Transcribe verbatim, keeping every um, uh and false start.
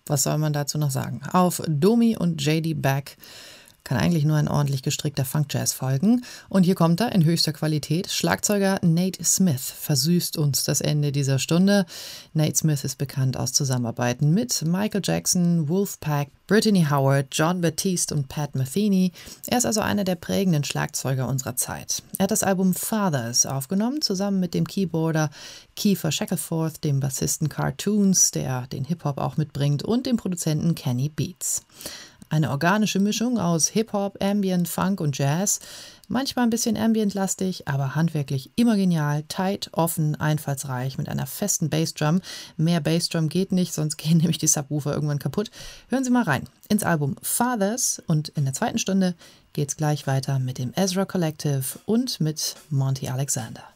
Was soll man dazu noch sagen? Auf Domi und J D Beck kann eigentlich nur ein ordentlich gestrickter Funk-Jazz folgen. Und hier kommt er in höchster Qualität. Schlagzeuger Nate Smith versüßt uns das Ende dieser Stunde. Nate Smith ist bekannt aus Zusammenarbeiten mit Michael Jackson, Wolfpack, Brittany Howard, John Batiste und Pat Metheny. Er ist also einer der prägenden Schlagzeuger unserer Zeit. Er hat das Album Fathers aufgenommen, zusammen mit dem Keyboarder Kiefer Shackelford, dem Bassisten Cartoons, der den Hip-Hop auch mitbringt, und dem Produzenten Kenny Beats. Eine organische Mischung aus Hip-Hop, Ambient, Funk und Jazz. Manchmal ein bisschen Ambient-lastig, aber handwerklich immer genial, tight, offen, einfallsreich mit einer festen Bassdrum. Mehr Bassdrum geht nicht, sonst gehen nämlich die Subwoofer irgendwann kaputt. Hören Sie mal rein ins Album Fathers und in der zweiten Stunde geht's gleich weiter mit dem Ezra Collective und mit Monty Alexander.